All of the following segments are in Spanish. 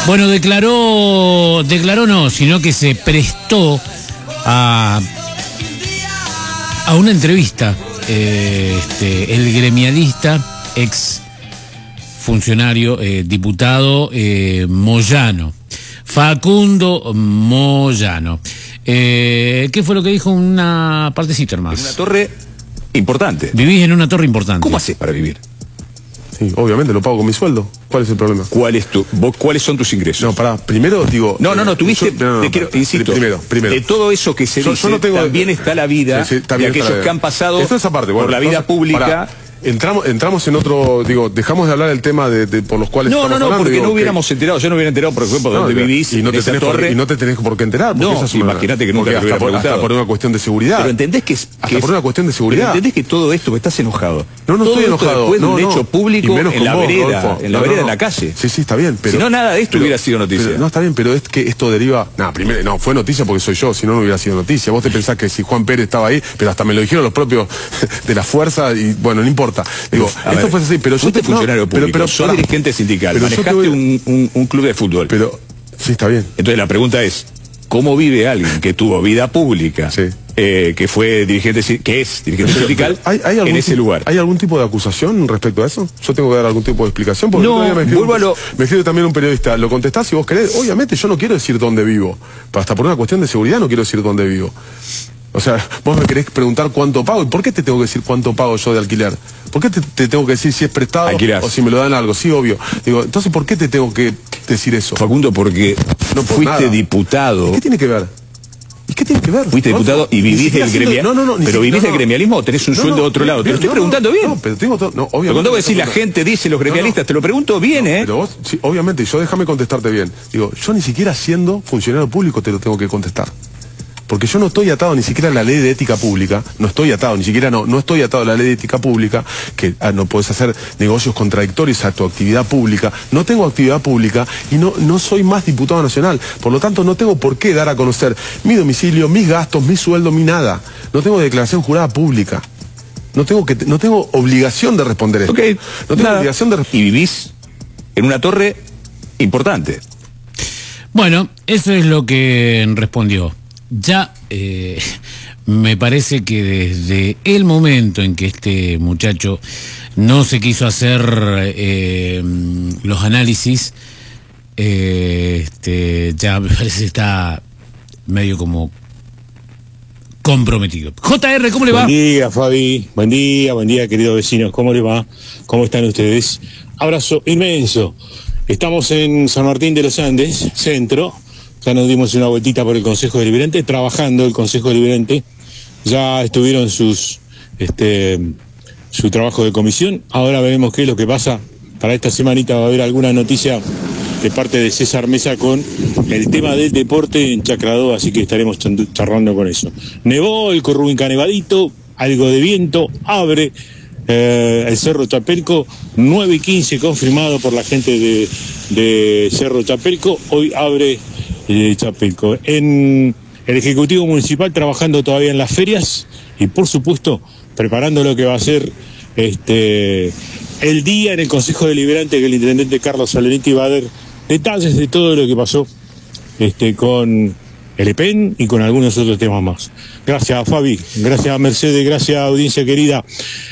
Bueno, declaró no, sino que se prestó a una entrevista el gremialista, ex funcionario, diputado Moyano, Facundo Moyano. ¿Qué fue lo que dijo? Una partecita, hermano. En una torre importante. Vivís en una torre importante. ¿Cómo haces para vivir? Sí, obviamente lo pago con mi sueldo. ¿Cuál es el problema? ¿Cuáles son tus ingresos? No, pará, primero digo... tuviste, insisto, primero. De todo eso que se dice, no tengo, también está la vida de aquellos que han pasado por la vida pública. Pará. Entramos en otro, dejamos de hablar del tema por los cuales estamos hablando. Porque no hubiéramos enterado, yo no hubiera enterado, por ejemplo, de dónde vivís, y no te tenés torre. Y no te tenés por qué enterar. No, imagínate que nunca te hubiera preguntado. Hasta por una cuestión de seguridad. Pero entendés que por una cuestión de seguridad. Pero entendés que todo esto, me estás enojado. No estoy enojado. Después de un hecho público en la vereda, de la calle. Sí, está bien, pero... Si no, nada de esto hubiera sido noticia. No, está bien, pero es que esto deriva... Primero, no, fue noticia porque soy yo, si no, no hubiera sido noticia. Vos te pensás que si Juan Pérez estaba ahí, pero hasta me lo dijeron los propios de la fuerza y, bueno, no importa. Esto fue así, pero yo te funcionario público, sos dirigente sindical, manejaste un club de fútbol. Pero, sí, está bien. Entonces la pregunta es, ¿cómo vive alguien que tuvo vida pública, que fue dirigente, que es dirigente sindical, en ese lugar? ¿Hay algún tipo de acusación respecto a eso? ¿Yo tengo que dar algún tipo de explicación? Porque me escribe también un periodista, ¿lo contestás si vos querés? Obviamente yo no quiero decir dónde vivo, hasta por una cuestión de seguridad no quiero decir dónde vivo. O sea, vos me querés preguntar cuánto pago. ¿Y por qué te tengo que decir cuánto pago yo de alquiler? ¿Por qué te tengo que decir si es prestado o si me lo dan algo? Sí, obvio. Entonces, ¿por qué te tengo que decir eso? Facundo, porque fuiste diputado. ¿Qué tiene que ver? ¿Y qué tiene que ver? Fuiste diputado y vivís del gremialismo. ¿Pero vivís del gremialismo o tenés un sueldo de otro lado? Te lo estoy preguntando bien. No, pero tengo todo. No, obviamente. Pero cuando vos decís la gente dice los gremialistas, te lo pregunto bien, Pero vos, sí, obviamente, déjame contestarte bien. Yo ni siquiera siendo funcionario público te lo tengo que contestar. Porque yo no estoy atado ni siquiera a la ley de ética pública, no estoy atado a la ley de ética pública, que no podés hacer negocios contradictorios a tu actividad pública. No tengo actividad pública y no soy más diputado nacional. Por lo tanto, no tengo por qué dar a conocer mi domicilio, mis gastos, mi sueldo, mi nada. No tengo declaración jurada pública. No tengo obligación de responder esto. No tengo obligación de y vivís en una torre importante. Bueno, eso es lo que respondió. Ya me parece que desde el momento en que este muchacho no se quiso hacer los análisis, ya me parece que está medio como comprometido. JR, ¿cómo le va? Buen día, Fabi. Buen día, queridos vecinos. ¿Cómo le va? ¿Cómo están ustedes? Abrazo inmenso. Estamos en San Martín de los Andes, centro. Ya nos dimos una vueltita por el Consejo Deliberante, trabajando el Consejo Deliberante. Ya estuvieron su trabajo de comisión. Ahora veremos qué es lo que pasa. Para esta semanita va a haber alguna noticia de parte de César Mesa con el tema del deporte en Chacradó, así que estaremos charlando con eso. Nevó el Corrubica nevadito, algo de viento, abre el Cerro Chapelco, 9:15 confirmado por la gente de Cerro Chapelco. Hoy abre Chapelco. En el Ejecutivo Municipal trabajando todavía en las ferias y por supuesto preparando lo que va a ser el día en el Consejo Deliberante, que el intendente Carlos Salonetti va a dar detalles de todo lo que pasó con el EPEN y con algunos otros temas más. Gracias, Fabi, gracias, Mercedes, gracias, audiencia querida.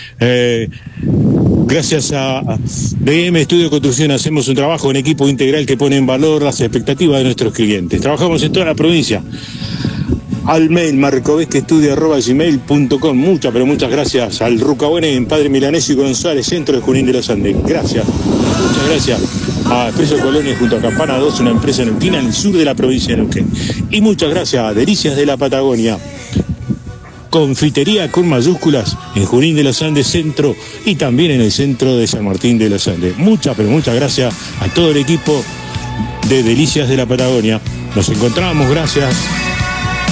Gracias a DM Estudio de Construcción hacemos un trabajo en equipo integral que pone en valor las expectativas de nuestros clientes. Trabajamos en toda la provincia. Al mail marcovesquestudio@gmail.com. Muchas gracias al Rucabuene en Padre Milanesi y González, centro de Junín de los Andes. Gracias, muchas gracias a Expreso Colonia junto a Campana 2, una empresa neuquina en el sur de la provincia de Neuquén. Y muchas gracias a Delicias de la Patagonia, confitería con mayúsculas en Junín de los Andes centro y también en el centro de San Martín de los Andes. Muchas gracias a todo el equipo de Delicias de la Patagonia. Nos encontramos, gracias.